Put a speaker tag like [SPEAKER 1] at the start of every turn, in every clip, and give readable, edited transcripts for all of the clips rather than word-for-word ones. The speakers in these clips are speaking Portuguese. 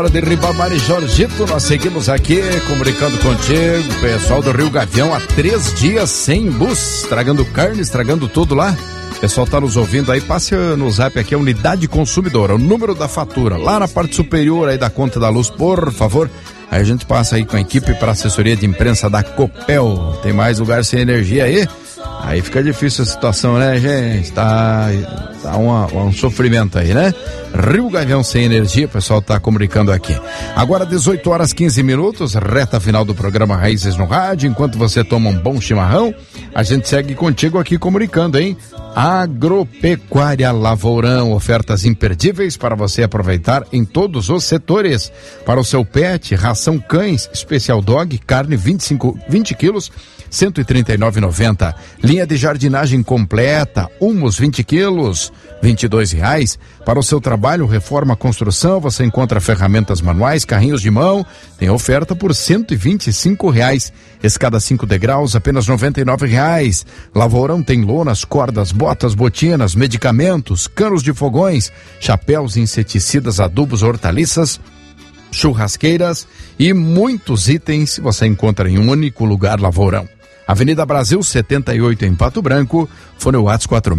[SPEAKER 1] De Ribamar e Jorgito, nós seguimos aqui comunicando contigo, pessoal do Rio Gavião, há 3 dias sem bus, estragando carne, estragando tudo lá. O pessoal tá nos ouvindo aí, passe no zap aqui a unidade consumidora, o número da fatura, lá na parte superior aí da conta da luz, por favor. Aí a gente passa aí com a equipe para assessoria de imprensa da Copel. Tem mais lugar sem energia aí? Aí fica difícil a situação, né, gente? Tá um sofrimento aí, né? Rio Gavião sem energia, o pessoal tá comunicando aqui. Agora 18h15, reta final do programa Raízes no Rádio. Enquanto você toma um bom chimarrão, a gente segue contigo aqui comunicando, hein? Agropecuária Lavourão, ofertas imperdíveis para você aproveitar em todos os setores. Para o seu pet, ração cães, especial dog, carne 20 quilos, R$139,90. Linha de jardinagem completa, humus 20 quilos, R$22. Para o seu trabalho, reforma, construção, você encontra ferramentas manuais, carrinhos de mão, tem oferta por R$125. Escada 5 degraus, apenas R$99. Lavourão tem lonas, cordas, botas, botinas, medicamentos, canos de fogões, chapéus, inseticidas, adubos, hortaliças, churrasqueiras e muitos itens você encontra em um único lugar. Lavourão. Avenida Brasil 78 em Pato Branco, fone WhatsApp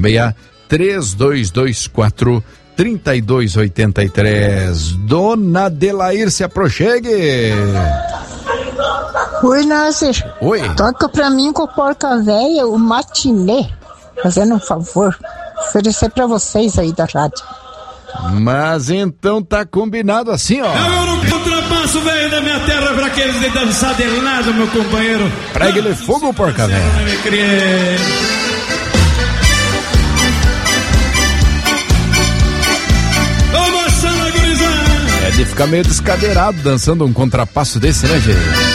[SPEAKER 1] 46-3224-3283. Dona Adelair, se aproxegue.
[SPEAKER 2] Oi, Nasser.
[SPEAKER 1] Oi.
[SPEAKER 2] Toca pra mim com a porca velha o matinê, fazendo um favor, oferecer pra vocês aí da rádio.
[SPEAKER 1] Mas então tá combinado assim, ó.
[SPEAKER 3] Eu não contrapasso, velho, da minha terra pra aqueles de dançar de lado, meu companheiro.
[SPEAKER 1] Pregue-lhe fogo, porca velha. É de ficar meio descadeirado dançando um contrapasso desse, né, gente?